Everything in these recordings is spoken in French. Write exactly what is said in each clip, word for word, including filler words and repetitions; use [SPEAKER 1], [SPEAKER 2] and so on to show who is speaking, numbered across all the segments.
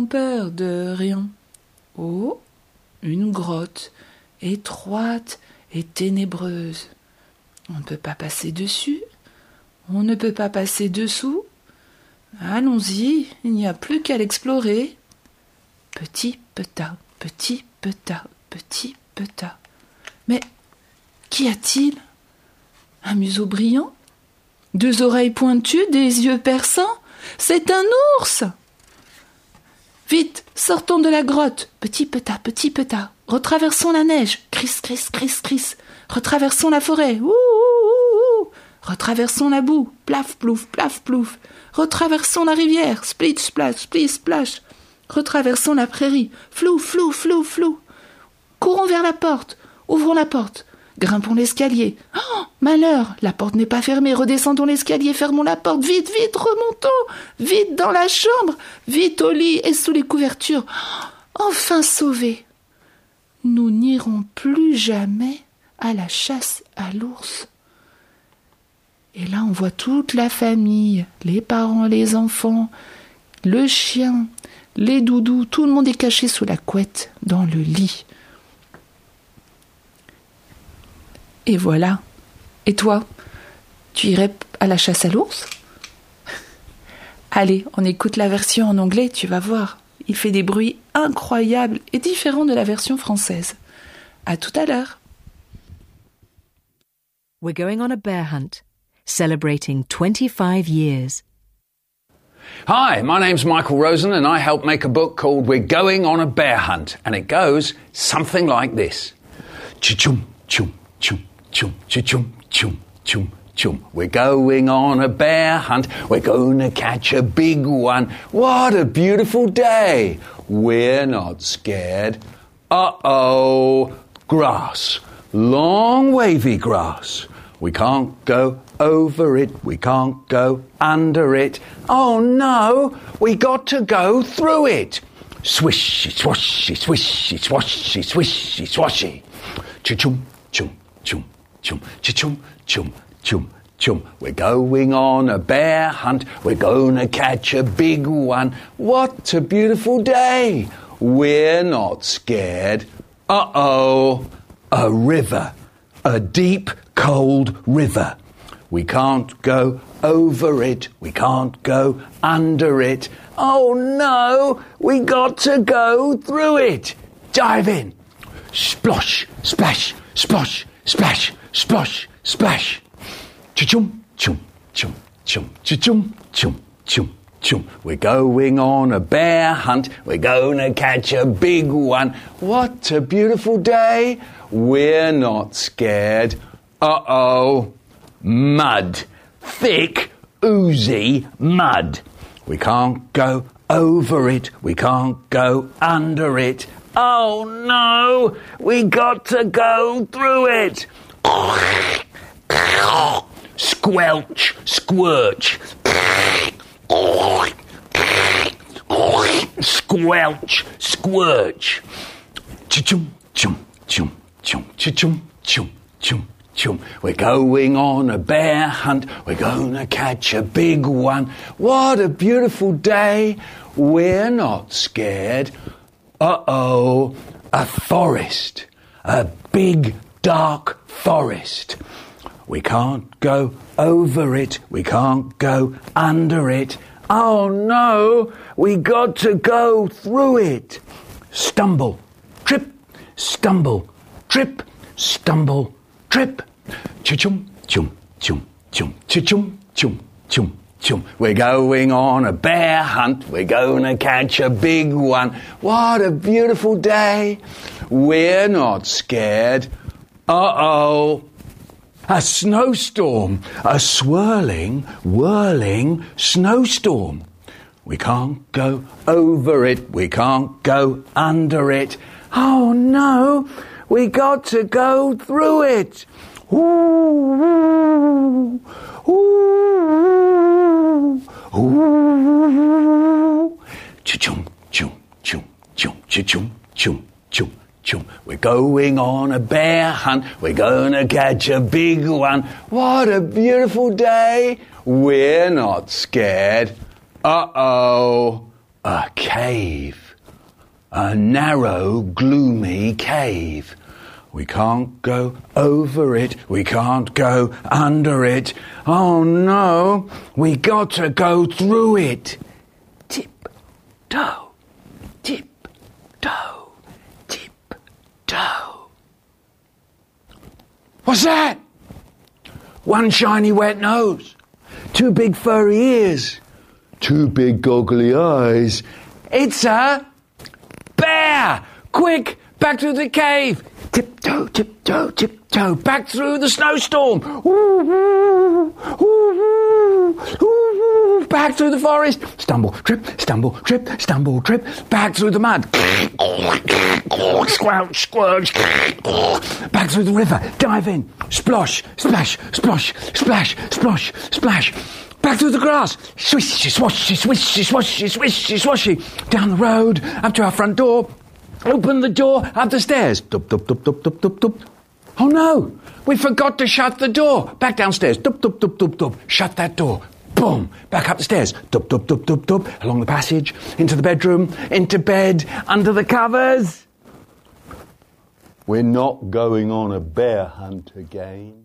[SPEAKER 1] peur de rien. Oh, une grotte, étroite et ténébreuse. On ne peut pas passer dessus, on ne peut pas passer dessous. Allons-y, il n'y a plus qu'à l'explorer. Petit peta, petit peta, petit peta. Mais qu'y a-t-il? Un museau brillant? Deux oreilles pointues, des yeux perçants? C'est un ours! Vite, sortons de la grotte. Petit peta, petit peta. Retraversons la neige. Cris, cris, cris, cris. Retraversons la forêt. Ouh, ouh, ouh. Retraversons la boue. Plaf, plouf, plaf, plouf. Retraversons la rivière. Split, splash, split, splash. Retraversons la prairie. Flou, flou, flou, flou. Courons vers la porte. Ouvrons la porte. Grimpons l'escalier. Oh, malheur, la porte n'est pas fermée. Redescendons l'escalier, fermons la porte. Vite, vite, remontons. Vite dans la chambre. Vite au lit et sous les couvertures. Oh, enfin sauvés. Nous n'irons plus jamais à la chasse à l'ours. Et là, on voit toute la famille, les parents, les enfants, le chien, les doudous. Tout le monde est caché sous la couette, dans le lit. Et voilà. Et toi, tu irais à la chasse à l'ours? Allez, on écoute la version en anglais, tu vas voir. Il fait des bruits incroyables et différents de la version française. À tout à l'heure.
[SPEAKER 2] We're going on a bear hunt, celebrating twenty-five years.
[SPEAKER 3] Hi, my name's Michael Rosen and I help make a book called We're Going on a Bear Hunt, and it goes something like this. Ch-chum, chum, chum, chum, ch-chum, chum, chum, chum. We're going on a bear hunt, we're going to catch a big one. What a beautiful day. We're not scared. Uh-oh, grass, long wavy grass. We can't go over it, we can't go under it. Oh no, we got to go through it. Swishy, swashy, swishy, swashy, swishy, swashy. Ch-chum, chum, chum, chum, ch-chum, chum, chum, chum. We're going on a bear hunt, we're going to catch a big one. What a beautiful day. We're not scared. Uh-oh, a river, a deep, cold river. We can't go over it, we can't go under it. Oh no, we got to go through it. Dive in. Splosh, splash, splosh, splash, splosh, splash. Ch-chum, chum, chum, chum, ch-chum, chum, chum, chum. We're going on a bear hunt, we're going to catch a big one. What a beautiful day. We're not scared. Uh-oh. Mud. Thick, oozy mud. We can't go over it, we can't go under it. Oh no, we got to go through it. Squelch, squirch. Squelch, squirch. Ch-chum, chum, chum, chum, ch-chum, chum, chum, chum. We're going on a bear hunt, we're going to catch a big one. What a beautiful day. We're not scared. Uh-oh, a forest, a big dark forest. We can't go over it, we can't go under it. Oh no, we got to go through it. Stumble, trip, stumble, trip, stumble, trip. Ch-chum, chum, chum, chum, ch-chum, chum, chum, chum. We're going on a bear hunt, we're going to catch a big one. What a beautiful day. We're not scared. Uh-oh. A snowstorm, a swirling, whirling snowstorm. We can't go over it, we can't go under it. Oh no, we got to go through it. Ooh, ooh, ooh, ooh. Ch-chum, chum, chum, chum, ch-chum, chum, chum. Chum. We're going on a bear hunt, we're going to catch a big one. What a beautiful day. We're not scared. Uh-oh. A cave. A narrow, gloomy cave. We can't go over it. We can't go under it. Oh no, we got to go through it. Tip-toe, tip-toe, tip-toe. What's that? One shiny wet nose. Two big furry ears. Two big goggly eyes. It's a bear! Quick, back to the cave! Tiptoe, tiptoe, tiptoe, back through the snowstorm! Ooh, ooh, ooh, ooh, ooh, back through the forest! Stumble, trip, stumble, trip, stumble, trip, back through the mud! Squelch, squelch! Back through the river, dive in! Splosh, splash, splosh, splash, splosh, splash! Back through the grass, swishy, swashy, swishy, swashy, swishy, swashy, down the road, up to our front door, open the door, up the stairs, dup, dup, dup, dup, dup, dup, dup. Oh no, we forgot to shut the door. Back downstairs, dup, dup, dup, dup, dup, shut that door. Boom, back up the stairs, dup, dup, dup, dup, dup, along the passage, into the bedroom, into bed, under the covers. We're not going on a bear hunt again.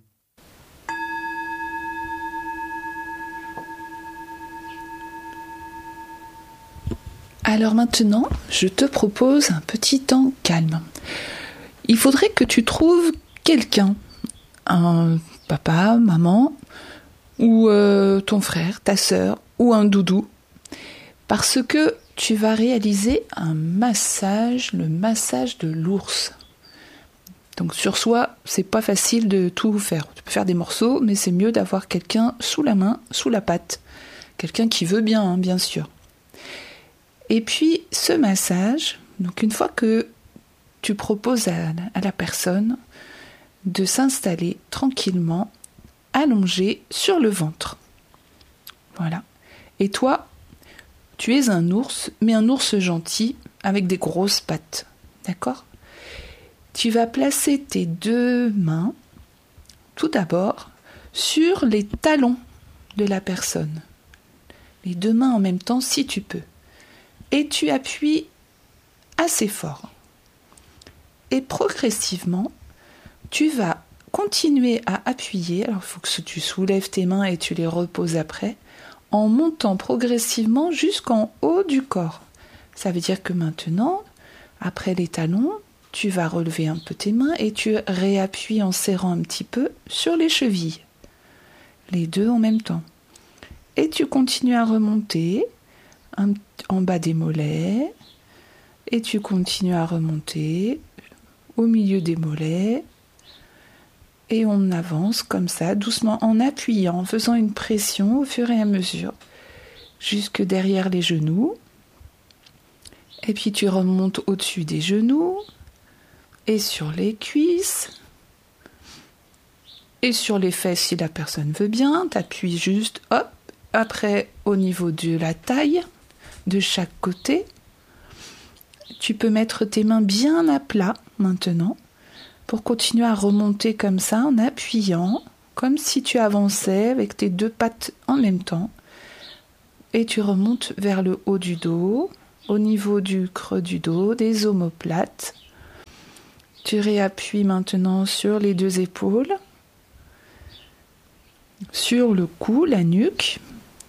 [SPEAKER 1] Alors maintenant, je te propose un petit temps calme. Il faudrait que tu trouves quelqu'un, un papa, maman, ou euh, ton frère, ta sœur, ou un doudou, parce que tu vas réaliser un massage, le massage de l'ours. Donc sur soi, c'est pas facile de tout faire. Tu peux faire des morceaux, mais c'est mieux d'avoir quelqu'un sous la main, sous la patte. Quelqu'un qui veut bien, hein, bien sûr. Et puis, ce massage, donc une fois que tu proposes à, à la personne de s'installer tranquillement, allongé sur le ventre. Voilà. Et toi, tu es un ours, mais un ours gentil, avec des grosses pattes. D'accord ? Tu vas placer tes deux mains, tout d'abord, sur les talons de la personne. Les deux mains en même temps, si tu peux. Et tu appuies assez fort. Et progressivement, tu vas continuer à appuyer. Alors, il faut que tu soulèves tes mains et tu les reposes après, en montant progressivement jusqu'en haut du corps. Ça veut dire que maintenant, après les talons, tu vas relever un peu tes mains et tu réappuies en serrant un petit peu sur les chevilles. Les deux en même temps. Et tu continues à remonter un, en bas des mollets. Et tu continues à remonter au milieu des mollets. Et on avance comme ça, doucement, en appuyant, en faisant une pression au fur et à mesure, jusque derrière les genoux. Et puis tu remontes au-dessus des genoux, et sur les cuisses, et sur les fesses si la personne veut bien. T'appuies juste, hop, après au niveau de la taille, de chaque côté. Tu peux mettre tes mains bien à plat maintenant, pour continuer à remonter comme ça, en appuyant, comme si tu avançais avec tes deux pattes en même temps. Et tu remontes vers le haut du dos, au niveau du creux du dos, des omoplates. Tu réappuies maintenant sur les deux épaules, sur le cou, la nuque.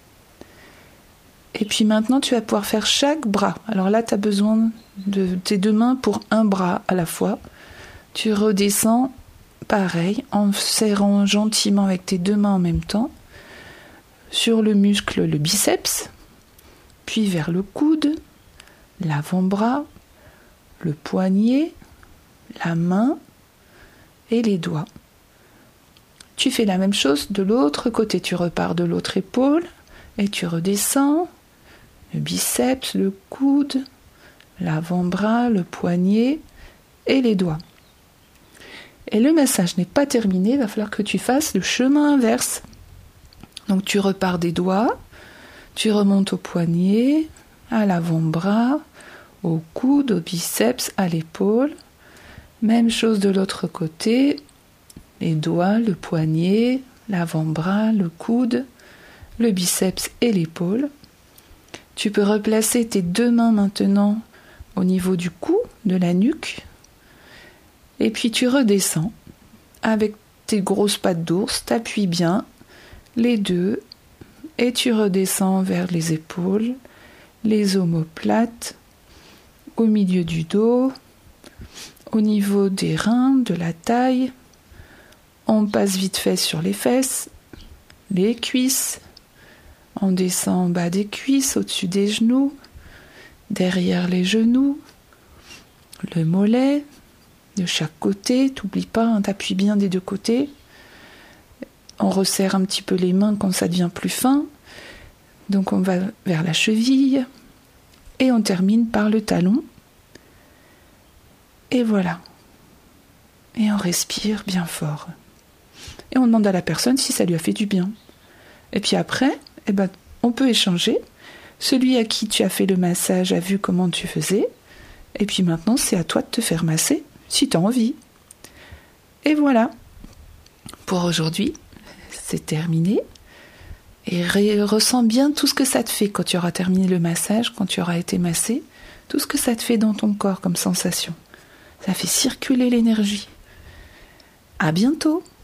[SPEAKER 1] Et puis maintenant, tu vas pouvoir faire chaque bras. Alors là, tu as besoin de tes deux mains pour un bras à la fois. Tu redescends, pareil, en serrant gentiment avec tes deux mains en même temps, sur le muscle, le biceps, puis vers le coude, l'avant-bras, le poignet, la main et les doigts. Tu fais la même chose de l'autre côté. Tu repars de l'autre épaule et tu redescends, le biceps, le coude, l'avant-bras, le poignet et les doigts. Et le massage n'est pas terminé, il va falloir que tu fasses le chemin inverse. Donc tu repars des doigts, tu remontes au poignet, à l'avant-bras, au coude, au biceps, à l'épaule. Même chose de l'autre côté, les doigts, le poignet, l'avant-bras, le coude, le biceps et l'épaule. Tu peux replacer tes deux mains maintenant au niveau du cou, de la nuque. Et puis tu redescends avec tes grosses pattes d'ours, t'appuies bien les deux et tu redescends vers les épaules, les omoplates, au milieu du dos, au niveau des reins, de la taille. On passe vite fait sur les fesses, les cuisses. On descend en bas des cuisses, au-dessus des genoux, derrière les genoux, le mollet, de chaque côté. T'oublies pas, hein, t'appuies bien des deux côtés. On resserre un petit peu les mains quand ça devient plus fin. Donc on va vers la cheville et on termine par le talon. Et voilà. Et on respire bien fort. Et on demande à la personne si ça lui a fait du bien. Et puis après, eh ben, on peut échanger. Celui à qui tu as fait le massage a vu comment tu faisais. Et puis maintenant, c'est à toi de te faire masser si tu as envie. Et voilà. Pour aujourd'hui, c'est terminé. Et re- ressens bien tout ce que ça te fait quand tu auras terminé le massage, quand tu auras été massé. Tout ce que ça te fait dans ton corps comme sensation. Ça fait circuler l'énergie. À bientôt!